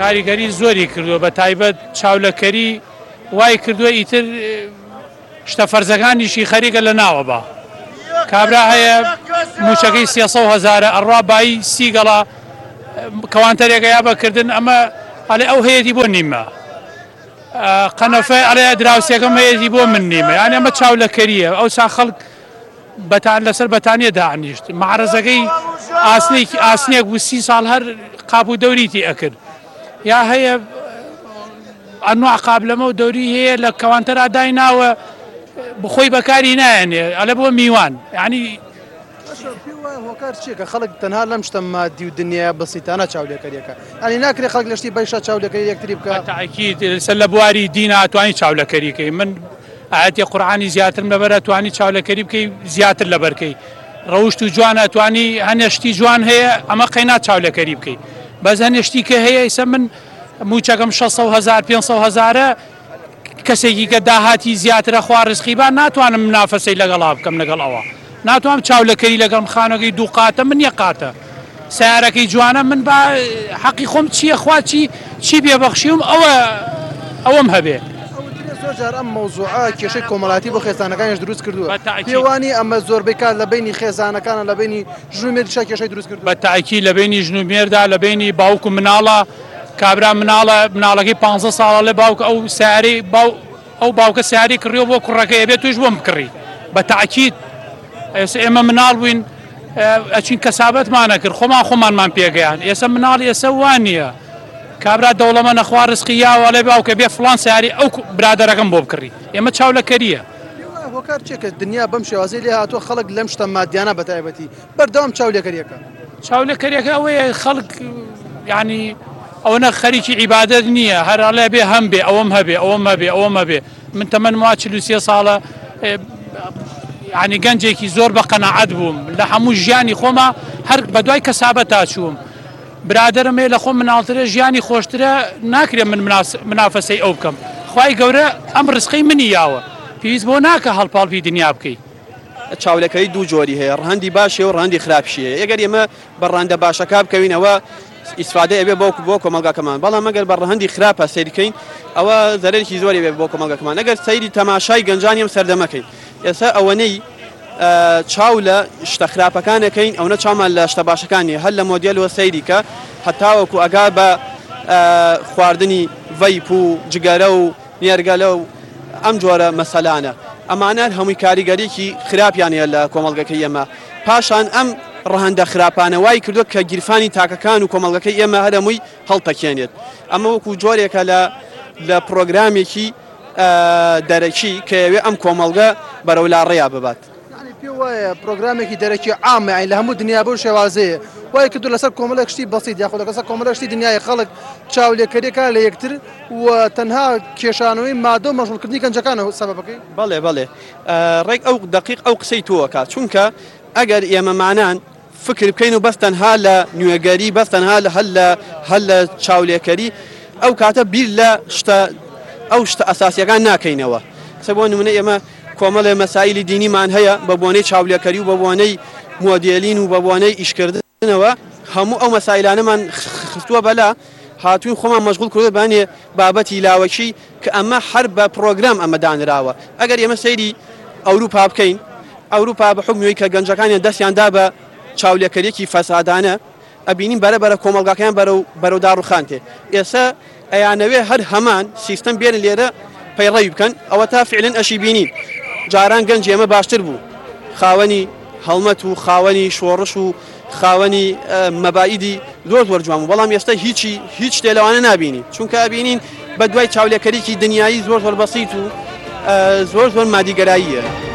کاریگەری زۆری کردووە بە تایبەت چاولەکەری وای کردووە ئیتر شتە فەرزەکانیشی خەریکە لە ناوە بە کابرا هەیە موچەکەی 300,000 ئەڕوا بایی 30 گەڵا کەوانتەرێکە یا بەکردن ئەمە ئەڵێ ئەو هەیەی بۆ نیمە قەنەفە ئەڵێ دراوسێکەم هەیەی بۆ من نیمە یعنی ئەمە چاولەکەریە ئەو چا خەڵک لەسەر بەتانیە داعنیشت معرەزەکەی ئاسنێک بوو 30 ساڵ هەر قاب و دەوریتی ئەکرد یا هەیە ئەنواع قابلەمە و دەوری هەیە لە کەوانتەرا دایناوە بخۆی بەکاری نایەنێ ئەلە بۆ میوان یعنی هۆکار چیەکە خەڵک تەنها لەم شتە مادی و دنیا بەسیتانە چاولێکەریەکە ئەنی ناکرێت خەڵک لە شتی بەیشە چاولەکەری یەکتری بکە تاکید لەسەر لە بواری دینە ئەتوانی چاولەکەریکەی من ئاەتی قورعانی زیاترم لەبەرە توانی چاولەکەری بکەی زیاتر لەبەرکەی ڕەوشت و جوان ئەتوانی هەنێشتی جوان هەیە ئەمە قەینا چاولەکەری بکەی بەس هەنێشتی کە هەیە ئیسە من موچەکەم 600,000 500,000 کەسێکی کە داهاتی زیاترە خوا ڕزقیبان ناتوانم منافەسەی لەگەڵا بکەم لەگەڵ ئەوە ناتوانم چاولەکەری لەگەڵ خانەکەی دوو قاتە من یەک قاتە سیارەکەی جوانە من بە حەقی خۆم چییە خوا چی بێبەخشیم ئەوەم هەبێ زۆر ئەم مەوزوعە کێشەی کۆمەڵاتی بۆ خێزانەکانیش دروست کردووە پێوانی ئەمە زۆربەی کات لە بینی خێزانەکانە لە بینی ژنومێردیشا کێشەی دروست کردووە بە تاکی لە بینی ژنومێردا لە بینی باوک و مناڵە کابرا مناڵەکەی 15 ساڵە لە باوک ئەو سیارەی ئەو باوکە سیاری کڕیەوە بۆ کوڕەکەی بێت توش بۆم بکڕی بە تاکید ئێمە مناڵ بووین ئەچین کەسابەتمانە کرد خۆمانمان پێگەیان ئێستا مناڵ ئێستا وان نییە کابرا دەوڵەمە نەخوا ڕزقی یاوە لێ باوکە بێ فڵان سیاری ئەو برادەرەکەم بۆ بکڕی ئێمە چاولەکەریە هۆکار چێکە دنیا بەم شێوازەی لێ هاتووە خەڵک لەم شتە مادیانە بە تایبەتی بەردەوام چاولەکەریەکە ئەوەیە خەڵک یعنی ئەوەنە خەریکی عیبادەت نییە هەراڵێ بێ هەم بێ ئەوەم هەبێ ئەوەم هەبێ من تەمەن وا 43 ساڵە ینی گەنجێکی زۆر بە قەناعەت بووم لە هەموو ژیانی خۆمە هەر بەدوای کەسابەت تا چووم برادرم هەیە لە خۆم مناڵترە ژیانی خۆشترە ناکرێت من منافەسەی ئەو بکەم خوای گەورە ئەم ڕزقەی منی یاوە پێویست بۆ ناکە هەڵپاڵپی دنیا بکەی چاولەکەی دوو جۆری هەیە ڕەهەندی باشێ و ڕەهەندی خراپشیە ئەگەر ئێمە بە ڕەهەندە باشەکە بکەوینەوە ئیسفادە ئەبێ بۆ کۆمەلگاکەمان بەڵام ئەگەر بە ڕەهەندی خراپە سەیرکەین ئەوە زەرێکی زۆری بێ بۆ کۆمەلگاکەمان ئەگەر سەیری تەماشای گەنجانیم سەردەمەکەی ئێستا ئەوەنەی چاو لە شتە خراپەکانەکەین ئەوە چامان لە شتە باشەکانی هەر لە مۆدیلەوە سەیری کە هەتاوەکو ئەگا بە خواردنی ڤەیپ و جگەرە و نێرگەلە و ئەم جۆرە مەسەلانە ئەمانە هەمووی کاریگەریەکی خراپیانە لە کۆمەلگەکەی ئێمە پاشان ئەم ڕەهەندە خراپانە وای کردووە کە گیرفانی تاکەکان و کۆمەلگەکەی ئێمە هەرەمووی هەڵتەکێنێت ئەمە وەکو جۆرێکە لە پرۆگرامێکی دەرەکی کە ئەوێ ئەم کۆمەلگە بەرەو لاڕێیا ببات پێ وایە پرۆگرامێکی دەرەکی عامە لە هەموو دنیا بۆ شێوازەیە وای کردو لەسەر کۆمەڵێک شتی بەسیط یاخۆ لەسەر کۆمەڵێک شتی دنیای خەڵک چاولێکەریەکە لە یەکتر و تەنها کێشانەوەی مادە و مەشغوڵکردنی گەنجەکانە سەبەبەکەی بەڵێ ڕێک ئەو دقیق ئەو قسەی تۆوەکات چونکە ئەگەر ئێمەمانان فکر بکەین و بەستەنها لە نوێگەری بەستەنها هەل لە چاولێکەری ئەو کاتە بیر لە ئەو شتە ئەساسیەکان ناکەینەوە سە بۆ نمونە ئێمە کۆمەڵێ مەسائلی دینیمان هەیە بە بۆنەی چاولێکەری و بە بۆنەی مۆدیلین و بە بۆنەی ئیشکردنەوە هەموو ئەو مەسائلانەمان خستووە بەلا هاتوین خۆمان مەشغوڵ کردو بانێ بابەتی لاوەکی کە ئەمە هەر بە پرۆگرام ئەمە دانراوە ئەگەر ئێمە سەیری ئەوروپا بکەین ئەوروپا بە حکمەوەی کە گەنجەکانیان دەستیاندا بە چاولێکەریەکی فەسادانە ئەبینین بەرەبەرە کۆمەلگاکەیان بەرەو داڕوخان تێ ئێستا ئەیانەوێ هەر هەمان سیستەم بێنن لێرە پەیڕەوی بکەن ئەوە تا فعلەن ئەشی بینین جاران گەنج ئێمە باشتر بوو خاوەنی هەڵمەت و خاوەنی شۆڕش و خاوەنی مەبائیدی زۆر جوان بوو بەڵام ئێستا هیچ شتێ لەوانە نابینی چونکە ئەبینین بە دوای چاولێکەریکی دنیایی زۆر بەسیط و زۆر مادیگەراییە